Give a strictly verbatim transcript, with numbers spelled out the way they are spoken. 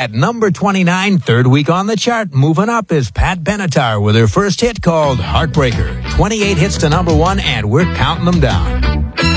at number twenty-nine, third week on the chart. Moving up is Pat Benatar with her first hit called Heartbreaker. twenty-eight hits to number one, and we're counting them down.